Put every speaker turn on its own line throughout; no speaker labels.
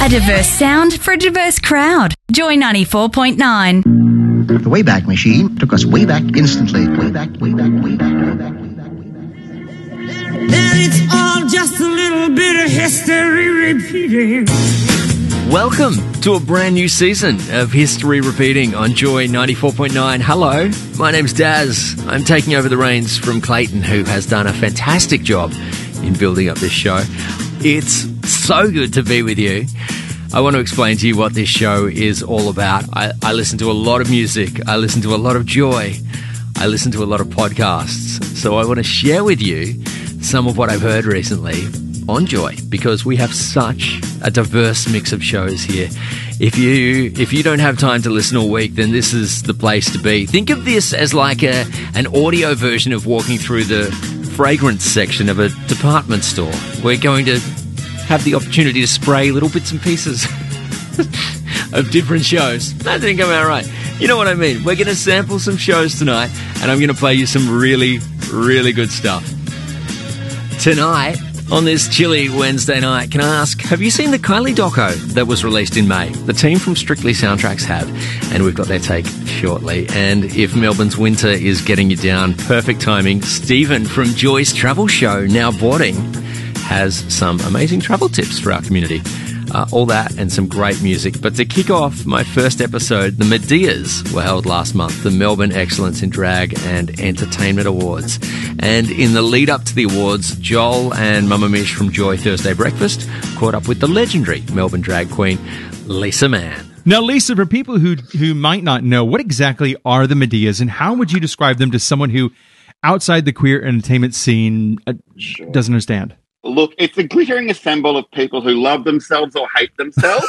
A diverse sound for a diverse crowd. Joy 94.9.
The Wayback Machine took us way back instantly. Way back, way back, way back, way back, way back, way back.
Then it's all just a little bit of history repeating.
Welcome to a brand new season of History Repeating on Joy 94.9. Hello, my name's Daz. I'm taking over the reins from Clayton, who has done a fantastic job in building up this show. It's so good to be with you. I want to explain to you what this show is all about. I listen to a lot of music. I listen to a lot of joy. I listen to a lot of podcasts. So I want to share with you some of what I've heard recently on Joy, because we have such a diverse mix of shows here. If you don't have time to listen all week, then this is the place to be. Think of this as like an audio version of walking through the fragrance section of a department store. We're going to have the opportunity to spray little bits and pieces of different shows. That didn't come out right. You know what I mean? We're going to sample some shows tonight, and I'm going to play you some really, really good stuff. Tonight, on this chilly Wednesday night, can I ask, have you seen the Kylie doco that was released in May? The team from Strictly Soundtracks have, and we've got their take shortly. And if Melbourne's winter is getting you down, perfect timing. Stephen from Joy's Travel Show, Now Boarding, has some amazing travel tips for our community. All that and some great music. But to kick off my first episode, the Medeas were held last month, the Melbourne Excellence in Drag and Entertainment Awards. And in the lead up to the awards, Joel and Mama Mish from Joy Thursday Breakfast caught up with the legendary Melbourne drag queen, Lisa Mann.
Now, Lisa, for people who might not know, what exactly are the Medeas, and how would you describe them to someone who, outside the queer entertainment scene, doesn't understand?
Look, it's a glittering assemble of people who love themselves or hate themselves.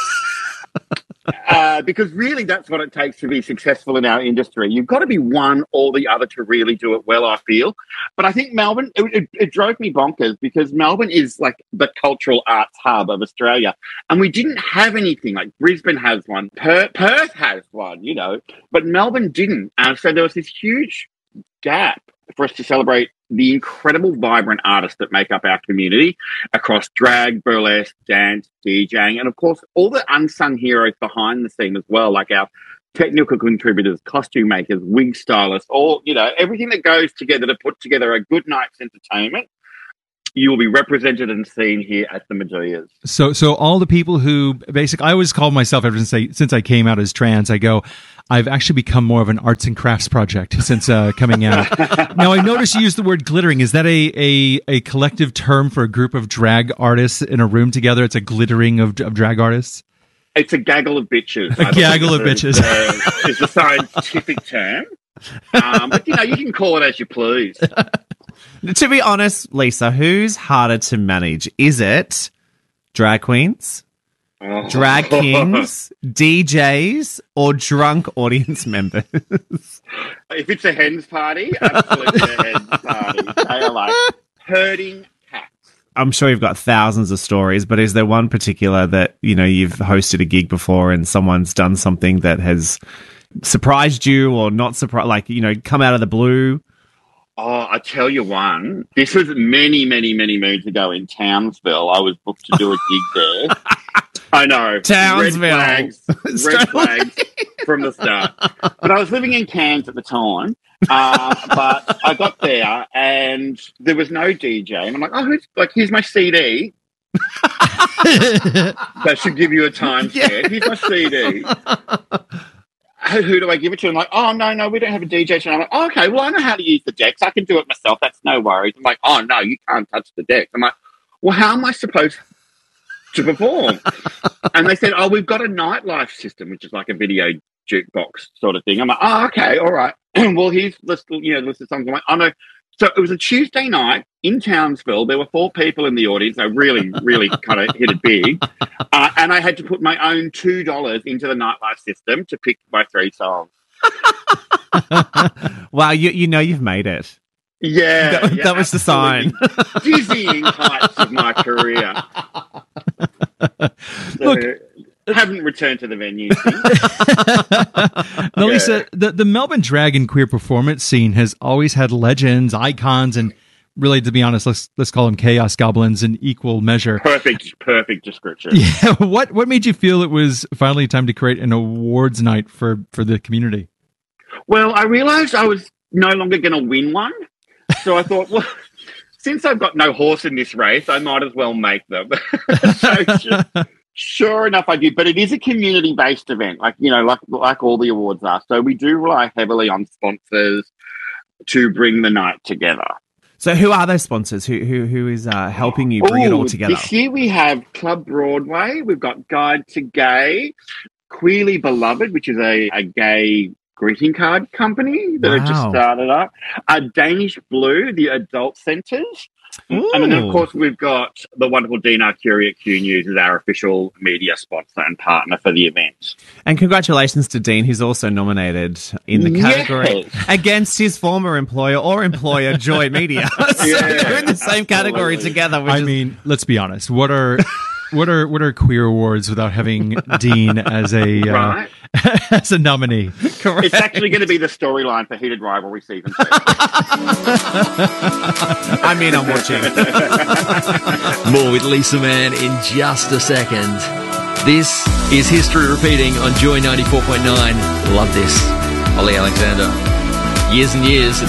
Because really that's what it takes to be successful in our industry. You've got to be one or the other to really do it well, I feel. But I think Melbourne, it drove me bonkers because Melbourne is like the cultural arts hub of Australia. And we didn't have anything. Like Brisbane has one, Perth has one, you know, but Melbourne didn't. So there was this huge gap for us to celebrate the incredible, vibrant artists that make up our community across drag, burlesque, dance, DJing, and of course, all the unsung heroes behind the scene as well, like our technical contributors, costume makers, wig stylists, all, you know, everything that goes together to put together a good night's entertainment. You will be represented and seen here at the Medeas. So
all the people who basically, I always call myself, ever since I came out as trans, I go, I've actually become more of an arts and crafts project since coming out. Now, I noticed you used the word glittering. Is that a collective term for a group of drag artists in a room together? It's a glittering of drag artists?
It's a gaggle of bitches.
A gaggle of bitches.
Is the scientific term. But, you know, you can call it as you please.
To be honest, Lisa, who's harder to manage? Is it drag queens, drag kings, DJs, or drunk audience members?
If it's a hens party, absolutely a hens party. They are like herding cats.
I'm sure you've got thousands of stories, but is there one particular that, you know, you've hosted a gig before and someone's done something that has surprised you or not surprised, like, you know, come out of the blue?
Oh, I tell you one. This was many, many, many moons ago in Townsville. I was booked to do a gig there. I know.
Townsville.
Red flags from the start. But I was living in Cairns at the time. But I got there and there was no DJ. And I'm like, here's my CD. That should give you a time share. Here's my CD. Who do I give it to? I'm like, oh, no, we don't have a DJ. And I'm like, oh, okay, well, I know how to use the decks. I can do it myself. That's no worries. I'm like, oh, no, you can't touch the decks. I'm like, well, how am I supposed to perform? And they said, oh, we've got a nightlife system, which is like a video jukebox sort of thing. I'm like, oh, okay, all right. Well, here's list of songs. I'm like, oh, no. So it was a Tuesday night in Townsville. There were 4 people in the audience. I really, really kind of hit it big. And I had to put my own $2 into the nightlife system to pick my 3 songs.
Wow, you know you've made it.
Yeah.
That was the sign.
Dizzying heights of my career.
Look,
haven't returned to the venue.
Now, Lisa, the Melbourne drag and queer performance scene has always had legends, icons, and really, to be honest, let's call them chaos goblins in equal measure.
Perfect description.
Yeah. What made you feel it was finally time to create an awards night for the community?
Well, I realised I was no longer going to win one. So I thought, well, since I've got no horse in this race, I might as well make them. Sure enough, I did. But it is a community-based event, like all the awards are. So we do rely heavily on sponsors to bring the night together.
So who are those sponsors? Who is helping you bring it all together?
This year we have Club Broadway. We've got Guide to Gay, Queerly Beloved, which is a gay greeting card company that have just started up. Danish Blue, the adult centres.
Ooh.
And then, of course, we've got the wonderful Dean Arcuri at Q News as our official media sponsor and partner for the event.
And congratulations to Dean, who's also nominated in the category against his former employer or employer, Joy Media. So they're in the same category together.
I mean, let's be honest. What are queer awards without having Dean as a as a nominee?
Correct.
It's actually going to be the storyline for Heated Rivalry season 2.
I mean, I'm watching.
More with Lisa Mann in just a second. This is History Repeating on Joy 94.9. Love this. Ollie Alexander. Years and years